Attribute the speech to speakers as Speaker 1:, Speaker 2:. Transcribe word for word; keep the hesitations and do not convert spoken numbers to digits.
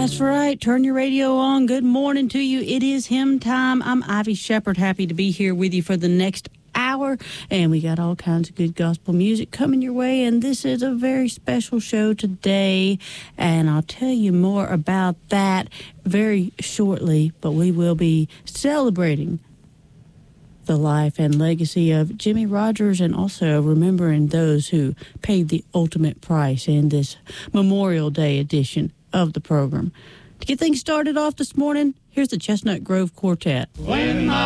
Speaker 1: That's right. Turn your radio on. Good morning to you. It is hymn time. I'm Ivy Shepherd. Happy to be here with you for the next hour. And we got all kinds of good gospel music coming your way. And this is a very special show today. And I'll tell you more about that very shortly. But we will be celebrating the life and legacy of Jimmie Rodgers, and also remembering those who paid the ultimate price in this Memorial Day edition of the program. To get things started off this morning, here's the Chestnut Grove Quartet.
Speaker 2: When